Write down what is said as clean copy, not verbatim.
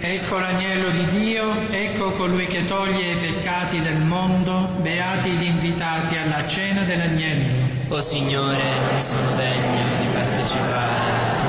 Ecco l'agnello di Dio, ecco colui che toglie i peccati del mondo, beati gli invitati alla cena dell'agnello. O Signore, non sono degno di partecipare alla tua